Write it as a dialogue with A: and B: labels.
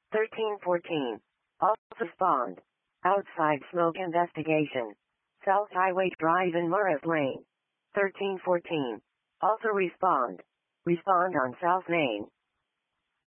A: 1314. Also respond. Outside smoke investigation. South Highway Drive in Morris Lane. 1314. Also respond. Respond on South Main.